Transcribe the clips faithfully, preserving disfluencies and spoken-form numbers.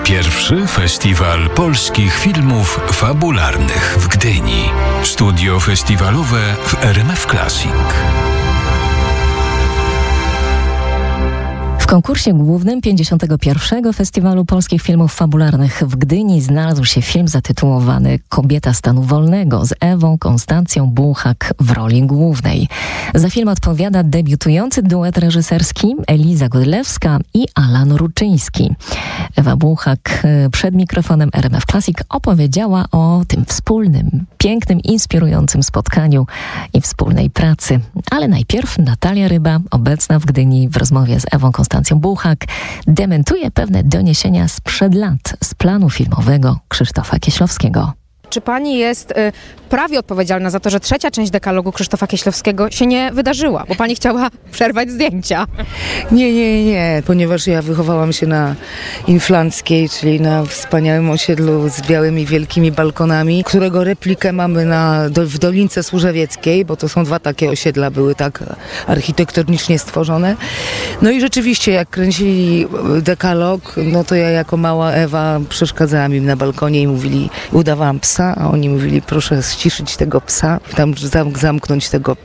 Pierwszy Festiwal Polskich Filmów Fabularnych w Gdyni. Studio festiwalowe w R M F Classic. W konkursie głównym pięćdziesiątego pierwszego Festiwalu Polskich Filmów Fabularnych w Gdyni znalazł się film zatytułowany Kobieta stanu wolnego z Ewą Konstancją Bułhak w roli głównej. Za film odpowiada debiutujący duet reżyserski Eliza Godlewska i Alan Ruczyński. Ewa Bułhak przed mikrofonem R M F Classic opowiedziała o tym wspólnym, pięknym, inspirującym spotkaniu i wspólnej pracy. Ale najpierw Natalia Ryba, obecna w Gdyni w rozmowie z Ewą Konstancją Bułhak, dementuje pewne doniesienia sprzed lat z planu filmowego Krzysztofa Kieślowskiego. Czy pani jest y, prawie odpowiedzialna za to, że trzecia część dekalogu Krzysztofa Kieślowskiego się nie wydarzyła, bo pani chciała przerwać zdjęcia? Nie, nie, nie, ponieważ ja wychowałam się na Inflanckiej, czyli na wspaniałym osiedlu z białymi wielkimi balkonami, którego replikę mamy na, do, w Dolince Służewieckiej, bo to są dwa takie osiedla, były tak architektonicznie stworzone. No i rzeczywiście, jak kręcili dekalog, no to ja jako mała Ewa przeszkadzałam im na balkonie i mówili, udawałam psa, a oni mówili, proszę ściszyć tego psa, tam zam- zamknąć tego,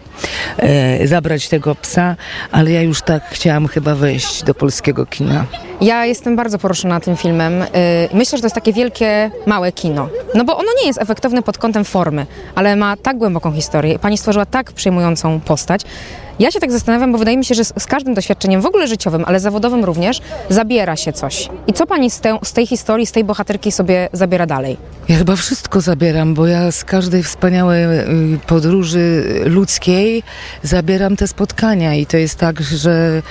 e, zabrać tego psa, ale ja już tak chciałam chyba wejść do polskiego kina. Ja jestem bardzo poruszona tym filmem. Yy, myślę, że to jest takie wielkie, małe kino. No bo ono nie jest efektowne pod kątem formy, ale ma tak głęboką historię. Pani stworzyła tak przejmującą postać. Ja się tak zastanawiam, bo wydaje mi się, że z, z każdym doświadczeniem, w ogóle życiowym, ale zawodowym również, zabiera się coś. I co pani z, te, z tej historii, z tej bohaterki sobie zabiera dalej? Ja chyba wszystko zabieram, bo ja z każdej wspaniałej podróży ludzkiej zabieram te spotkania i to jest tak, że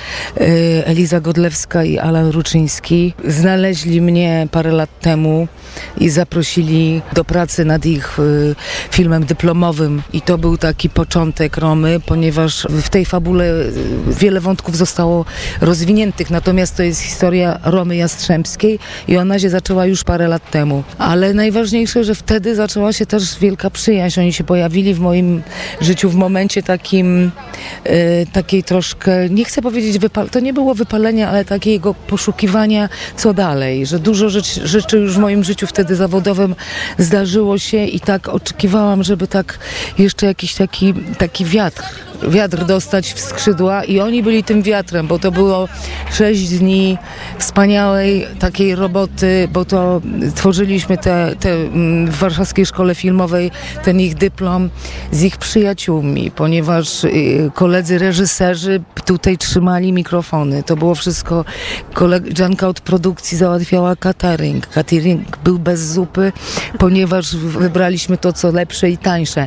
Eliza Godlewska i Alan Ruczyński znaleźli mnie parę lat temu i zaprosili do pracy nad ich filmem dyplomowym i to był taki początek Romy, ponieważ w tej fabule wiele wątków zostało rozwiniętych, natomiast to jest historia Romy Jastrzębskiej i ona się zaczęła już parę lat temu. Ale najważniejsze, że wtedy zaczęła się też wielka przyjaźń. Oni się pojawili w moim życiu w momencie takim, e, takiej troszkę, nie chcę powiedzieć, wypal- to nie było wypalenia, ale takiego poszukiwania, co dalej, że dużo rzeczy, rzeczy już w moim życiu wtedy zawodowym zdarzyło się i tak oczekiwałam, żeby tak jeszcze jakiś taki, taki wiatr wiatr dostać w skrzydła i oni byli tym wiatrem, bo to było sześć dni wspaniałej takiej roboty, bo to tworzyliśmy te, te w Warszawskiej Szkole Filmowej ten ich dyplom z ich przyjaciółmi, ponieważ koledzy reżyserzy tutaj trzymali mikrofony. To było wszystko, koleżanka od produkcji załatwiała catering. Catering był bez zupy, ponieważ wybraliśmy to, co lepsze i tańsze.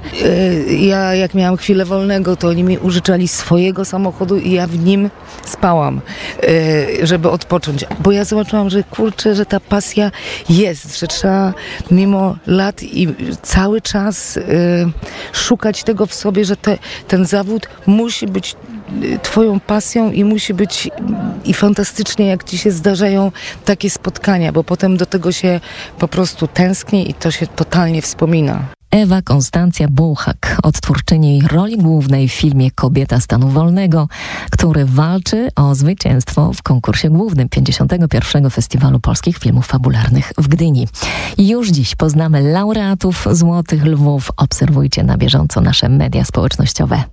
Ja jak miałam chwilę wolnego, to oni mi użyczali swojego samochodu i ja w nim spałam, żeby odpocząć. Bo ja zobaczyłam, że kurczę, że ta pasja jest, że trzeba mimo lat i cały czas szukać tego w sobie, że te, ten zawód musi być twoją pasją i musi być i fantastycznie, jak ci się zdarzają takie spotkania, bo potem do tego się po prostu tęskni i to się totalnie wspomina. Ewa Konstancja Bułhak, odtwórczyni roli głównej w filmie Kobieta stanu wolnego, który walczy o zwycięstwo w konkursie głównym pięćdziesiątego pierwszego Festiwalu Polskich Filmów Fabularnych w Gdyni. Już dziś poznamy laureatów Złotych Lwów. Obserwujcie na bieżąco nasze media społecznościowe.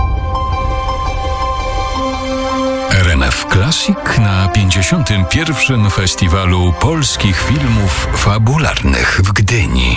R M F Classic na pięćdziesiątym pierwszym Festiwalu Polskich Filmów Fabularnych w Gdyni.